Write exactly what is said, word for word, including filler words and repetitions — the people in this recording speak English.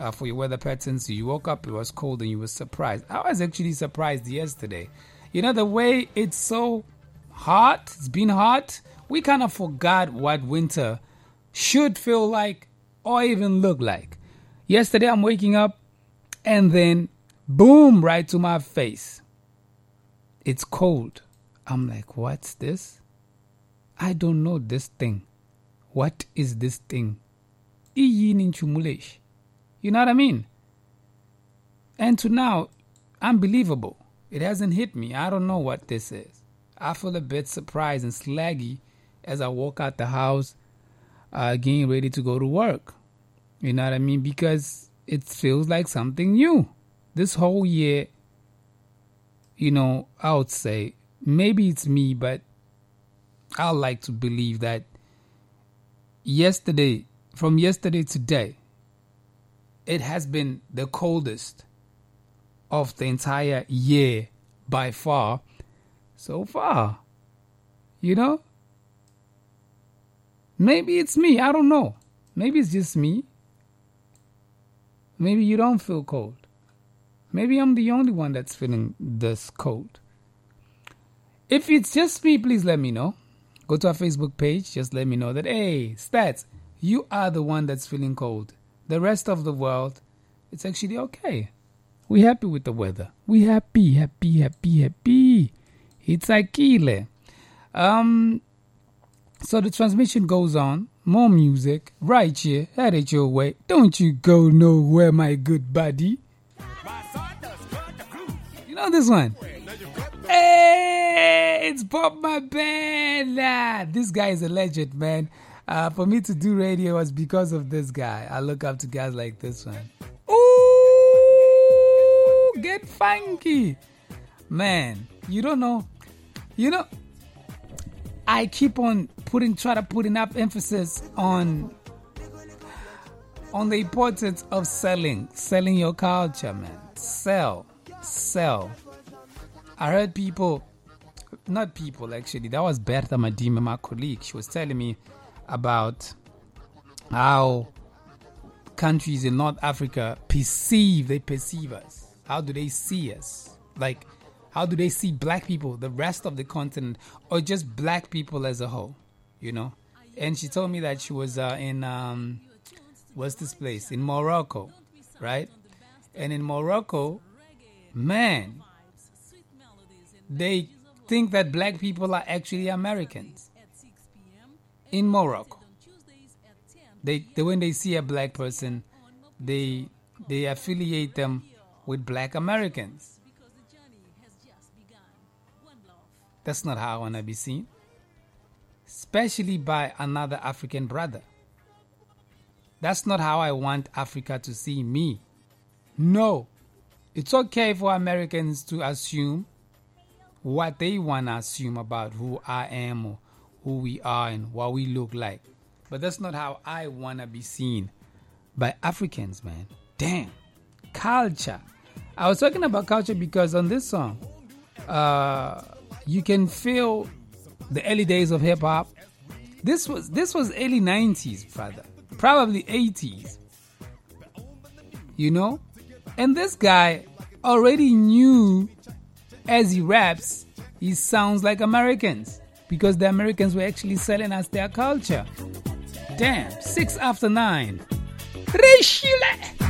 uh, for your weather patterns. You woke up, it was cold, and you were surprised. I was actually surprised yesterday. You know, the way it's so hot, it's been hot, we kind of forgot what winter should feel like or even look like. Yesterday, I'm waking up, and then, boom, right to my face. It's cold. I'm like, what's this? I don't know this thing. What is this thing? You know what I mean? And to now, unbelievable. It hasn't hit me. I don't know what this is. I feel a bit surprised and slaggy as I walk out the house, uh, getting ready to go to work. You know what I mean? Because it feels like something new. This whole year, you know, I would say, maybe it's me, but I like to believe that yesterday, from yesterday to today, it has been the coldest of the entire year by far, so far. You know? Maybe it's me. I don't know. Maybe it's just me. Maybe you don't feel cold. Maybe I'm the only one that's feeling this cold. If it's just me, please let me know. Go to our Facebook page. Just let me know that, hey, Stats, you are the one that's feeling cold. The rest of the world, it's actually okay. We're happy with the weather. We happy, happy, happy, happy. It's Akile. Um, so the transmission goes on. More music right here. Head it your way. Don't you go nowhere, my good buddy. You know this one? Hey, it's Bob My Band. Ah, this guy is a legend, man. Uh, for me to do radio was because of this guy. I look up to guys like this one. Ooh, get funky. Man, you don't know. You know, I keep on putting, try to put enough emphasis on, on the importance of selling, selling your culture, man. Sell, sell. I heard people, not people actually, that was Bertha Madima, my colleague. She was telling me about how countries in North Africa perceive, they perceive us. How do they see us? Like, how do they see black people, the rest of the continent, or just black people as a whole, you know? And she told me that she was uh, in, um, what's this place? In Morocco, right? And in Morocco, man, they think that black people are actually Americans. In Morocco, they, they when they see a black person, they they affiliate them with black Americans. That's not how I want to be seen, especially by another African brother. That's not how I want Africa to see me. No, it's okay for Americans to assume what they want to assume about who I am or who we are and what we look like. But that's not how I want to be seen by Africans, man. Damn. Culture. I was talking about culture because on this song, uh, you can feel the early days of hip-hop. This was this was early nineties, brother. Probably eighties. You know? And this guy already knew as he raps, he sounds like Americans. Because the Americans were actually selling us their culture. Damn, six after nine. Rishule!